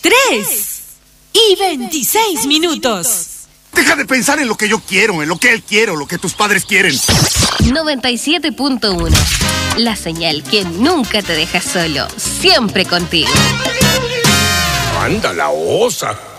3:26. Deja de pensar en lo que yo quiero, en lo que él quiere, lo que tus padres quieren. 97.1. La señal que nunca te deja solo, siempre contigo. ¡Anda la osa!